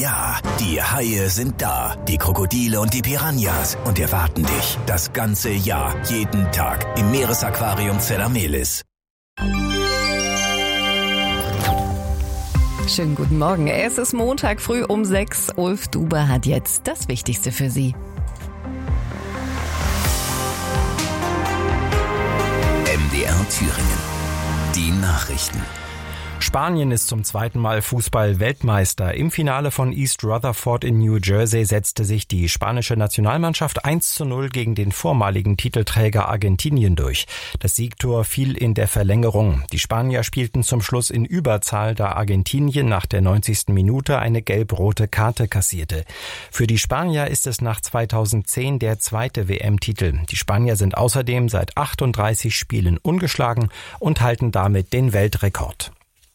Ja, die Haie sind da, die Krokodile und die Piranhas und erwarten dich das ganze Jahr, jeden Tag im Meeresaquarium Zellamelis. Schönen guten Morgen. Es ist Montag früh um 6. Ulf Duber hat jetzt das Wichtigste für Sie. MDR Thüringen. Die Nachrichten. Spanien ist zum zweiten Mal Fußball-Weltmeister. Im Finale von East Rutherford in New Jersey setzte sich die spanische Nationalmannschaft 1:0 gegen den vormaligen Titelträger Argentinien durch. Das Siegtor fiel in der Verlängerung. Die Spanier spielten zum Schluss in Überzahl, da Argentinien nach der 90. Minute eine gelb-rote Karte kassierte. Für die Spanier ist es nach 2010 der zweite WM-Titel. Die Spanier sind außerdem seit 38 Spielen ungeschlagen und halten damit den Weltrekord.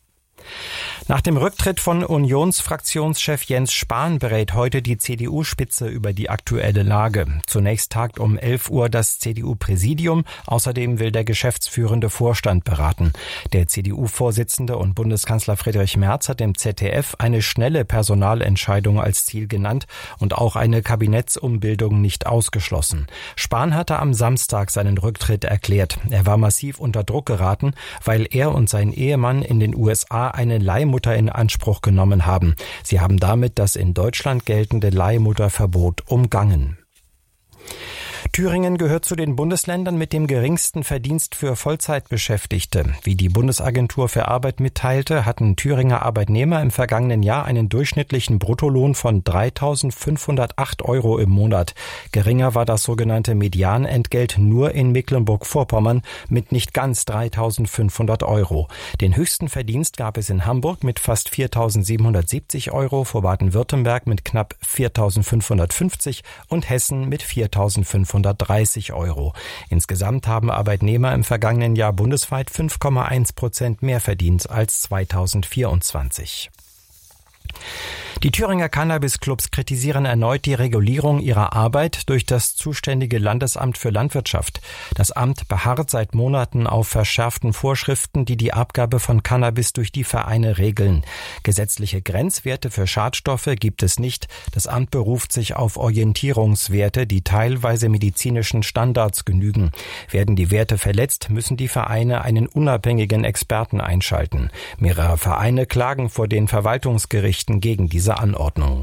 Nach dem Rücktritt von Unionsfraktionschef Jens Spahn berät heute die CDU-Spitze über die aktuelle Lage. Zunächst tagt um 11 Uhr das CDU-Präsidium. Außerdem will der geschäftsführende Vorstand beraten. Der CDU-Vorsitzende und Bundeskanzler Friedrich Merz hat dem ZDF eine schnelle Personalentscheidung als Ziel genannt und auch eine Kabinettsumbildung nicht ausgeschlossen. Spahn hatte am Samstag seinen Rücktritt erklärt. Er war massiv unter Druck geraten, weil er und sein Ehemann in den USA eine Leihmutter in Anspruch genommen haben. Sie haben damit das in Deutschland geltende Leihmutterverbot umgangen. Thüringen gehört zu den Bundesländern mit dem geringsten Verdienst für Vollzeitbeschäftigte. Wie die Bundesagentur für Arbeit mitteilte, hatten Thüringer Arbeitnehmer im vergangenen Jahr einen durchschnittlichen Bruttolohn von 3.508 € im Monat. Geringer war das sogenannte Medianentgelt nur in Mecklenburg-Vorpommern mit nicht ganz 3.500 €. Den höchsten Verdienst gab es in Hamburg mit fast 4.770 €, vor Baden-Württemberg mit knapp 4.550 und Hessen mit 4.530 €. Insgesamt haben Arbeitnehmer im vergangenen Jahr bundesweit 5,1% mehr verdient als 2024. Die Thüringer Cannabis-Clubs kritisieren erneut die Regulierung ihrer Arbeit durch das zuständige Landesamt für Landwirtschaft. Das Amt beharrt seit Monaten auf verschärften Vorschriften, die die Abgabe von Cannabis durch die Vereine regeln. Gesetzliche Grenzwerte für Schadstoffe gibt es nicht. Das Amt beruft sich auf Orientierungswerte, die teilweise medizinischen Standards genügen. Werden die Werte verletzt, müssen die Vereine einen unabhängigen Experten einschalten. Mehrere Vereine klagen vor den Verwaltungsgerichten gegen diese Anordnung.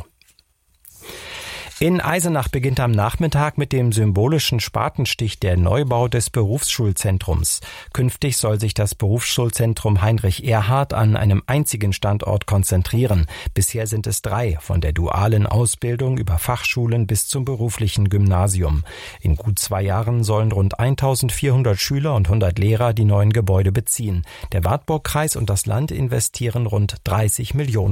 In Eisenach beginnt am Nachmittag mit dem symbolischen Spatenstich der Neubau des Berufsschulzentrums. Künftig soll sich das Berufsschulzentrum Heinrich Erhard an einem einzigen Standort konzentrieren. Bisher sind es 3, von der dualen Ausbildung über Fachschulen bis zum beruflichen Gymnasium. In gut 2 Jahren sollen rund 1.400 Schüler und 100 Lehrer die neuen Gebäude beziehen. Der Wartburgkreis und das Land investieren rund 30 Millionen